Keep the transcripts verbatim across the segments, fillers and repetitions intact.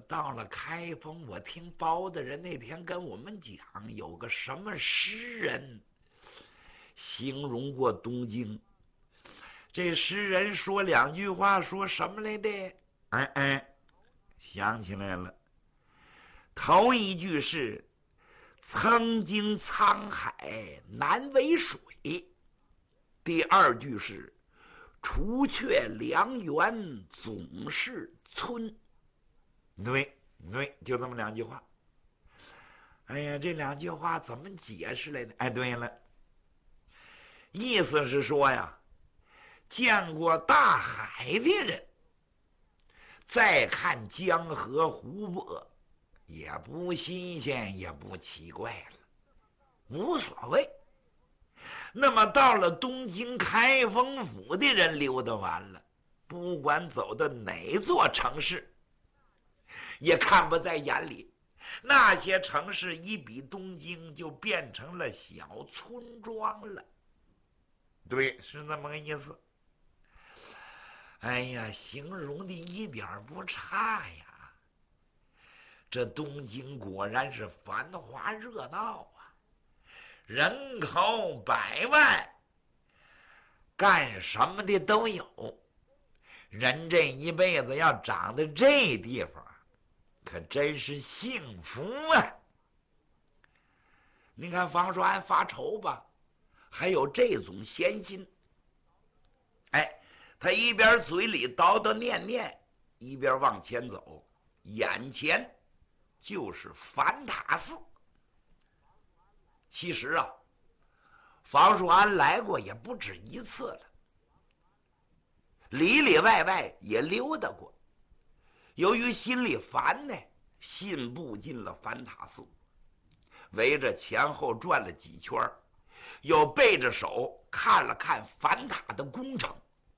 到了开封，我听包大人那天跟我们讲，有个什么诗人形容过东京。这诗人说两句话，说什么来的？哎哎，想起来了。头一句是曾经沧海难为水，第二句是除却良缘总是村。对对，就这么两句话。哎呀，这两句话怎么解释来的？哎，对了，意思是说呀，见过大海的人再看江河湖泊，也不新鲜，也不奇怪了，无所谓。那么到了东京开封府的人溜达完了，不管走到哪座城市，也看不在眼里。那些城市一比东京，就变成了小村庄了。对，是这么个意思。哎呀，形容的一点不差呀。这东京果然是繁华热闹啊，人口百万，干什么的都有。人这一辈子要长在这地方，可真是幸福啊。你看方说安发愁吧，还有这种闲心。哎，他一边嘴里叨叨念念，一边往前走，眼前就是梵塔寺。其实啊，方树安来过也不止一次了，里里外外也溜达过。由于心里烦呢，信步进了梵塔寺，围着前后转了几圈，又背着手看了看梵塔的工程。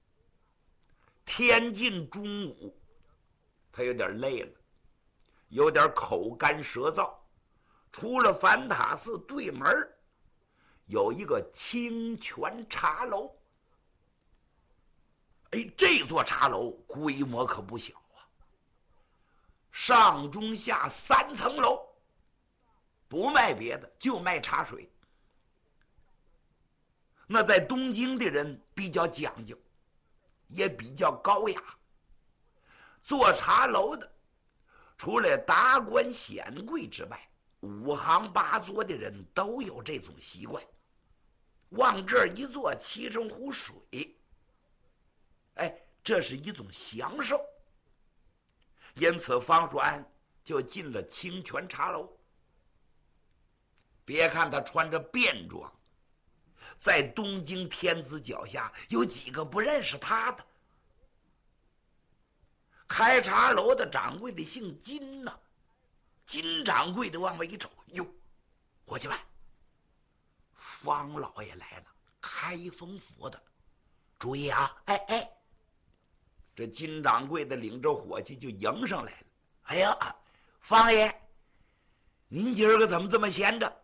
天近中午，他有点累了，有点口干舌燥。出了梵塔寺对门有一个清泉茶楼。哎，这座茶楼规模可不小啊，上中下三层楼，不卖别的，就卖茶水。那在东京的人比较讲究，也比较高雅。做茶楼的，除了达官显贵之外，五行八作的人都有这种习惯，往这儿一坐，沏上壶水，哎，这是一种享受。因此方树安就进了清泉茶楼。别看他穿着便装，在东京天子脚下有几个不认识他的。开茶楼的掌柜的姓金呐、啊，金掌柜的往外一瞅，哟，伙计们，方老爷来了，开封府的，注意啊！哎哎，这金掌柜的领着伙计就迎上来了。哎呀，方爷，您今儿个怎么这么闲着？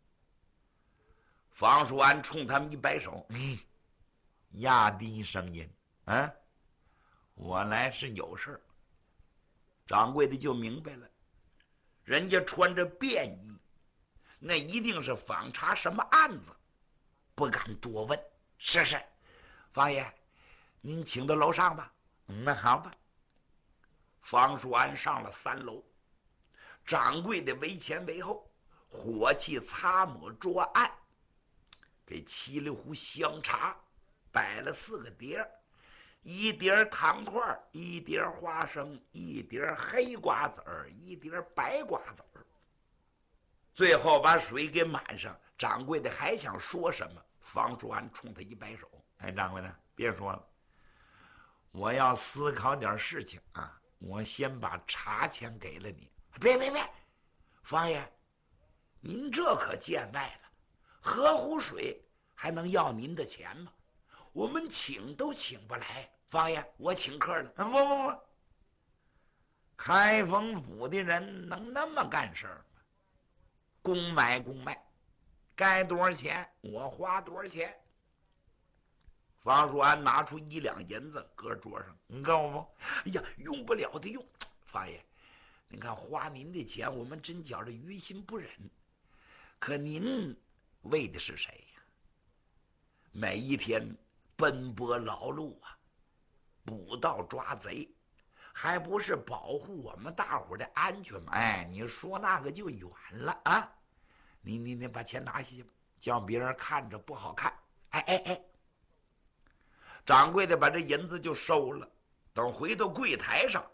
方树安冲他们一摆手，嗯，压低声音，啊，我来是有事儿。掌柜的就明白了，人家穿着便衣，那一定是访查什么案子，不敢多问。是是，方爷，您请到楼上吧。嗯，那好吧。方树安上了三楼，掌柜的为前为后，火气擦抹桌案，给沏了壶香茶，摆了四个碟，一碟糖块，一碟花生，一碟黑瓜子儿，一碟白瓜子儿。最后把水给满上。掌柜的还想说什么，方树安冲他一摆手：“哎，掌柜的，别说了，我要思考点事情啊。我先把茶钱给了你。”“别别别，方爷，您这可见外了，喝壶水还能要您的钱吗？我们请都请不来。方爷，我请客了。”“不不不，开封府的人能那么干事儿吗？公买公卖，该多少钱我花多少钱。”方树安拿出一两银子搁桌上：“你够不？”“哎呀，用不了的用。方爷， 您看花您的钱，我们真觉着于心不忍。可您为的是谁呀？每一天奔波劳碌啊，捕盗抓贼，还不是保护我们大伙的安全吗？哎，你说那个就远了啊！你你你把钱拿去吧，叫别人看着不好看。哎哎哎，掌柜的把这银子就收了。等回到柜台上，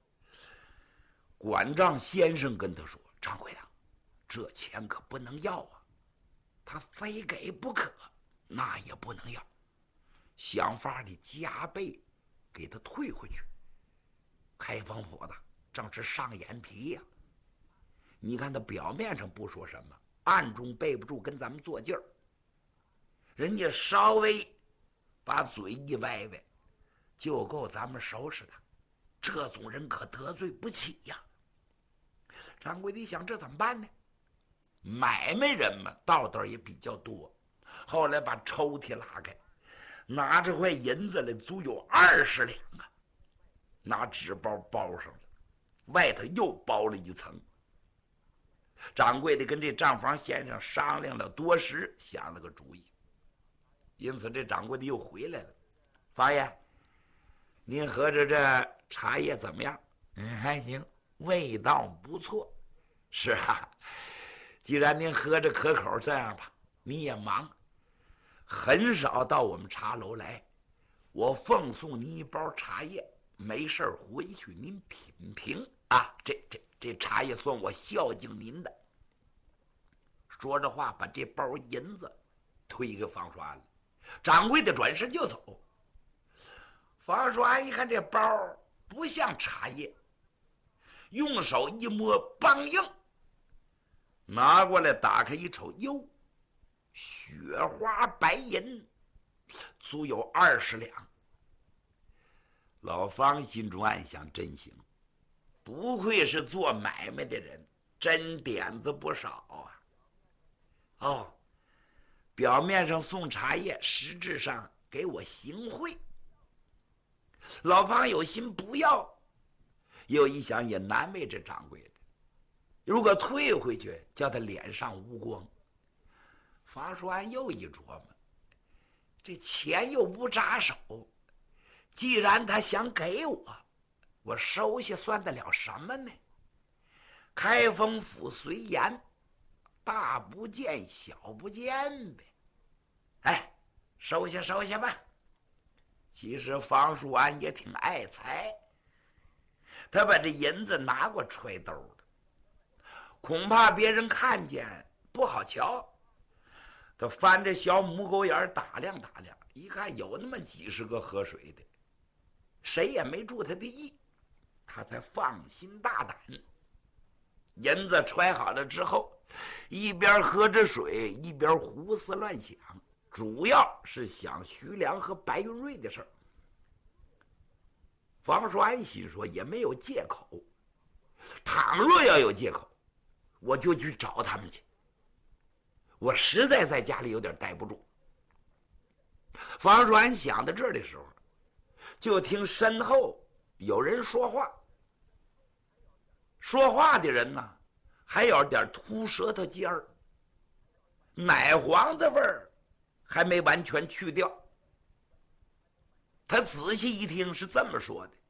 管账先生跟他说：“掌柜的，这钱可不能要啊！他非给不可，那也不能要，想法的加倍给他退回去。开封府的正是上眼皮呀、啊！你看他表面上不说什么，暗中背不住跟咱们做劲儿。人家稍微把嘴一歪歪，就够咱们收拾他。这种人可得罪不起呀！”掌柜的一想，这怎么办呢？买卖人嘛，道道也比较多。后来把抽屉拉开，拿着块银子来，足有二十两啊！拿纸包包上了，外头又包了一层。掌柜的跟这账房先生商量了多时，想了个主意。因此这掌柜的又回来了：“房爷，您合着这茶叶怎么样？”“嗯，还行，味道不错。”“是啊，既然您喝着可口，这样吧，你也忙，很少到我们茶楼来，我奉送您一包茶叶，没事回去您品评啊。这这这茶叶算我孝敬您的。”说着话，把这包银子推给房刷了。掌柜的转身就走。房刷一看这包不像茶叶，用手一摸，梆硬，拿过来打开一瞅，哟，雪花白银，足有二十两。老方心中暗想：真行，不愧是做买卖的人，真点子不少啊！哦，表面上送茶叶，实质上给我行贿。老方有心不要，又一想也难为这掌柜的，如果退回去，叫他脸上无光。房叔安又一琢磨，这钱又不扎手，既然他想给我，我收下算得了什么呢？开封府虽严，大不见小不见呗。哎，收下收下吧。其实房叔安也挺爱财，他把这银子拿过揣兜了，恐怕别人看见不好瞧。他翻着小母狗眼打量打量，一看有那么几十个喝水的，谁也没助他的意，他才放心大胆。银子揣好了之后，一边喝着水，一边胡思乱想，主要是想徐良和白云瑞的事儿。房叔安心说也没有借口，倘若要有借口，我就去找他们去。我实在在家里有点待不住。房叔安想到这儿的时候，就听身后有人说话。说话的人呢，还有点秃舌头尖儿，奶黄子味儿还没完全去掉。他仔细一听是这么说的：“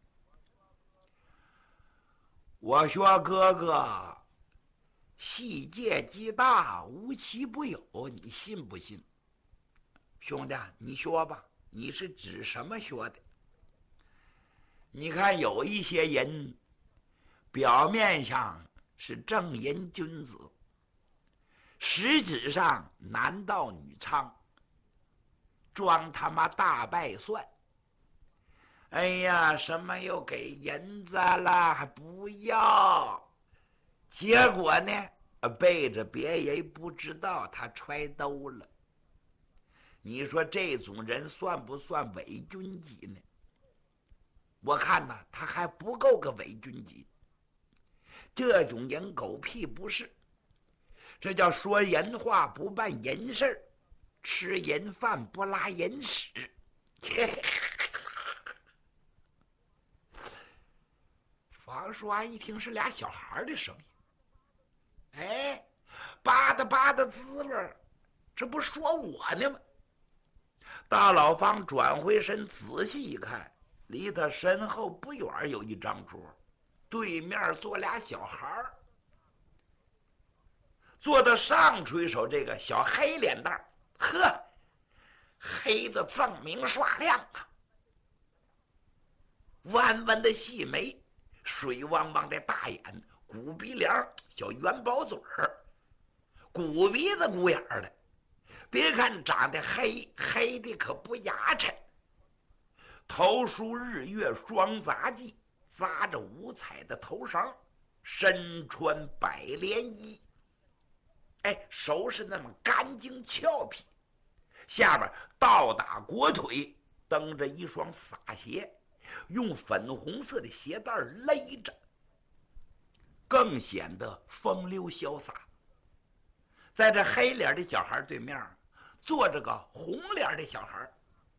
我说哥哥，世界极大，无奇不有，你信不信？”“兄弟，你说吧，你是指什么说的？”“你看有一些人，表面上是正人君子，实质上男盗女娼，装他妈大败算。哎呀，什么又给银子了还不要，结果呢背着别人不知道他揣兜了。你说这种人算不算伪军级呢？我看呢他还不够个伪军级。这种人狗屁不是，这叫说人话不办人事，吃人饭不拉人屎。 王叔安一听是俩小孩的声音，哎，吧嗒吧嗒滋味，这不说我呢吗？大老方转回身仔细一看，离他身后不远有一张桌，对面坐俩小孩，坐的上垂手这个小黑脸蛋，呵，黑的锃明刷亮啊，弯弯的细眉，水汪汪的大眼，鼓鼻梁，小元宝嘴儿，鼓鼻子鼓眼儿的。别看长得黑，黑的可不牙碜。头梳日月双杂髻，扎着五彩的头绳，身穿百连衣。哎，手是那么干净俏皮，下边倒打裹腿，蹬着一双洒鞋，用粉红色的鞋带勒着，更显得风流潇洒。在这黑脸的小孩对面坐着个红脸的小孩，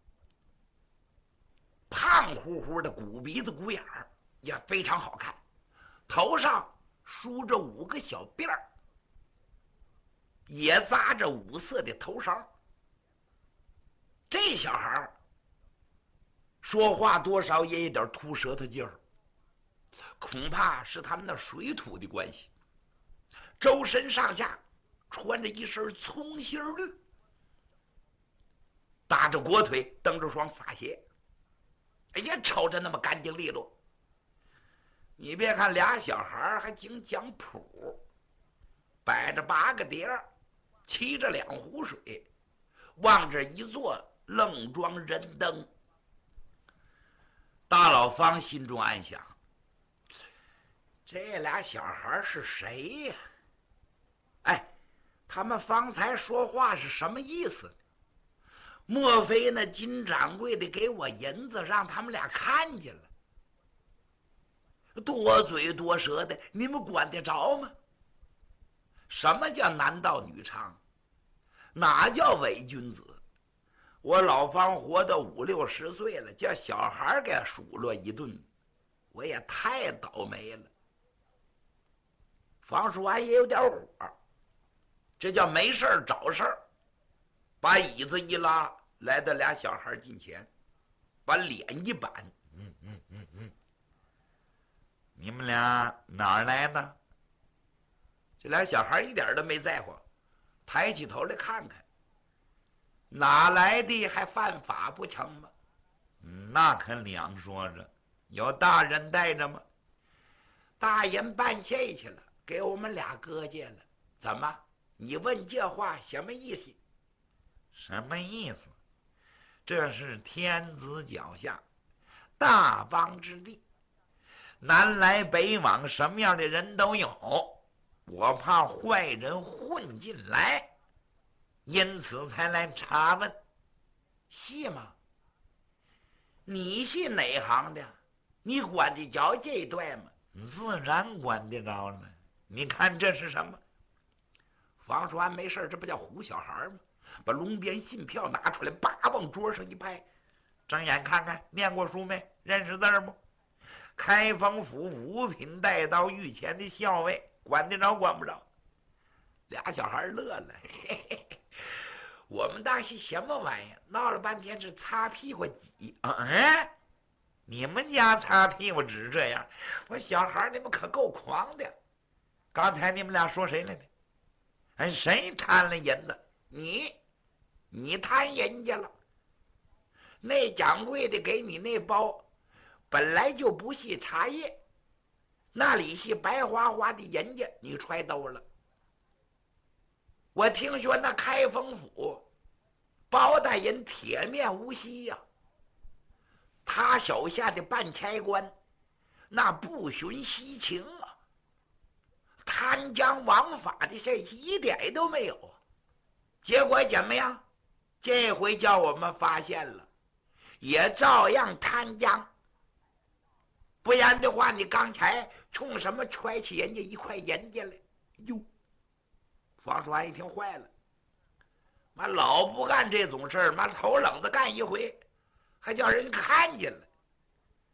胖乎乎的，鼓鼻子鼓眼儿，也非常好看，头上梳着五个小辫儿，也扎着五色的头绳。这小孩说话多少也有点吐舌头劲儿，恐怕是他们那水土的关系，周身上下穿着一身葱心绿，打着裹腿，蹬着双洒鞋，哎呀，瞅着那么干净利落。你别看俩小孩还净讲谱，摆着八个碟儿，沏着两壶水，往这一坐，愣装人灯。大老方心中暗想，这俩小孩是谁呀？哎，他们方才说话是什么意思？莫非那金掌柜的给我银子，让他们俩看见了？多嘴多舌的，你们管得着吗？什么叫男盗女娼？哪叫伪君子？我老方活到五六十岁了，叫小孩给数落一顿，我也太倒霉了。方叔安也有点火，这叫没事儿找事儿，把椅子一拉，来到俩小孩近前，把脸一板，嗯嗯嗯嗯，你们俩哪儿来的？这俩小孩一点都没在乎，抬起头来看看，哪来的还犯法不成吗？那可两说着，有大人带着吗？大人办事去了，给我们俩搁见了。怎么？你问这话什么意思？什么意思？这是天子脚下，大邦之地，南来北往，什么样的人都有，我怕坏人混进来，因此才来查问。是吗？你是哪行的？你管得着这一段吗？自然管得着了。你看这是什么？方叔安没事，这不叫唬小孩吗？把龙边信票拿出来，叭往桌上一拍，睁眼看看，念过书没？认识字不？开封府五品带到御前的校尉，管得着管不着？俩小孩乐了，嘿嘿嘿，我们当是什么玩意儿？闹了半天是擦屁股挤啊！嗯，你们家擦屁股只这样？我小孩你们可够狂的！刚才你们俩说谁来着？哎，谁贪了银子？你，你贪人家了。那掌柜的给你那包，本来就不是茶叶，那里是白花花的银子，你揣兜了。我听说那开封府包大人铁面无锡呀、啊，他手下的办差官那不徇私情啊，贪赃枉法的事一点都没有。结果怎么样？这回叫我们发现了，也照样贪赃。不然的话，你刚才冲什么揣起人家一块银子来？哟！方叔安一听坏了，妈老不干这种事儿，妈头冷子干一回，还叫人看见了。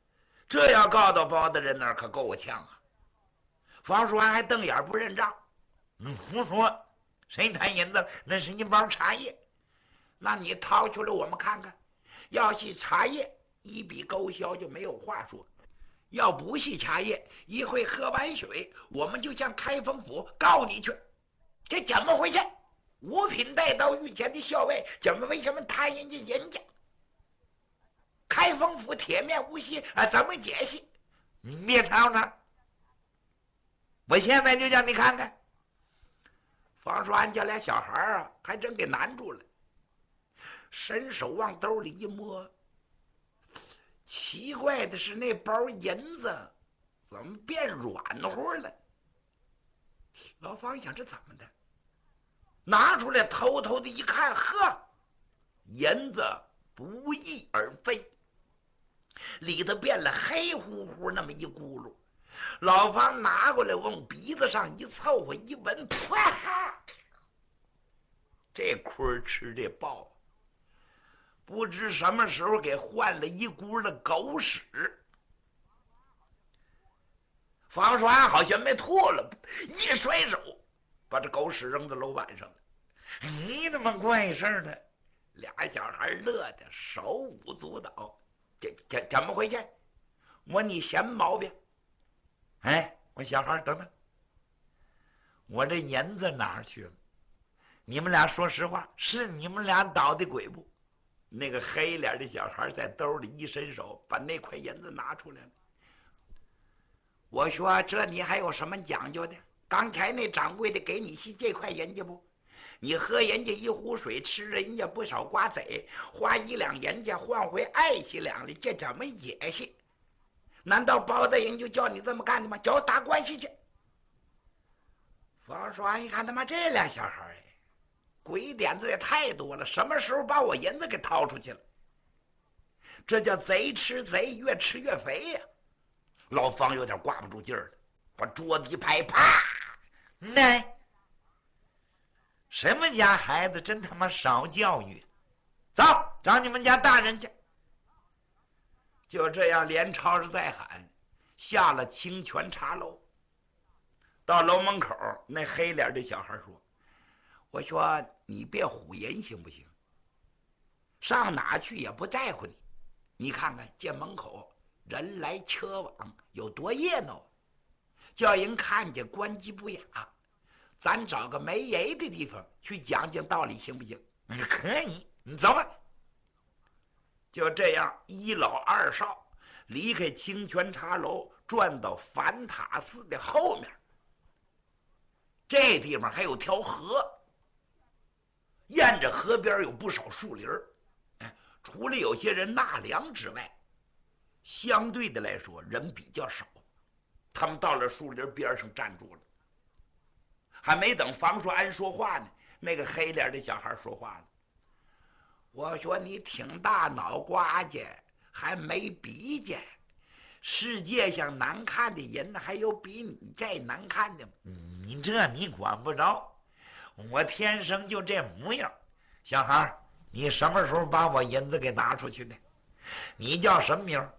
这要告到包大人那儿，可够我呛啊！房叔安还瞪眼不认账。你胡说，谁贪银子？那是一包茶叶。那你掏出来我们看看。要是茶叶，一笔勾销就没有话说。要不是茶叶，一会喝完水，我们就向开封府告你去。这怎么回事？五品带到御前的校尉，怎么为什么贪人家人家？开封府铁面无锡啊，怎么解释？你别吵吵，我现在就叫你看看。方叔安家俩小孩啊，还真给难住了，伸手往兜里一摸，奇怪的是那包银子怎么变软乎了？老方想这怎么的？拿出来偷偷的一看，呵，银子不翼而飞，里头变了黑乎乎那么一咕噜。老方拿过来往鼻子上一凑合一闻，啪！这亏吃这爆，不知什么时候给换了一股的狗屎。方叔安好像没吐了，一甩手把这狗屎扔到楼板上了。你怎么怪事呢？俩小孩乐得手舞足蹈。这这怎么回事？我你嫌毛病？哎，我小孩等等，我这银子哪儿去了？你们俩说实话，是你们俩捣的鬼不？那个黑脸的小孩在兜里一伸手，把那块银子拿出来了。我说这你还有什么讲究的？刚才那掌柜的给你是这块银子不？你喝人家一壶水，吃人家不少瓜子，花一两银子换回二十两了，这怎么解释？难道包大人就叫你这么干的吗？叫我打官司去！方叔安一看，他妈这俩小孩哎，鬼点子也太多了，什么时候把我银子给掏出去了？这叫贼吃贼，越吃越肥呀！老方有点挂不住劲儿了，把桌子一拍，啪！那什么家孩子真他妈少教育！走，找你们家大人去！就这样连吵着再喊，下了清泉茶楼。到楼门口，那黑脸的小孩说：“我说你别唬人行不行？上哪去也不在乎你。你看看这门口人来车往，有多热闹，叫人看见关机不雅。咱找个没人的地方去讲讲道理，行不行？”“可以，你走吧。”就这样，一老二少离开清泉茶楼，转到反塔寺的后面。这地方还有条河，沿着河边有不少树林，哎，除了有些人纳凉之外，相对的来说人比较少。他们到了树林边上站住了，还没等方叔安说话呢，那个黑脸的小孩说话了。我说你挺大脑瓜子，还没鼻子，世界上难看的人还有比你再难看的吗？你这你管不着，我天生就这模样。小孩，你什么时候把我银子给拿出去的？你叫什么名？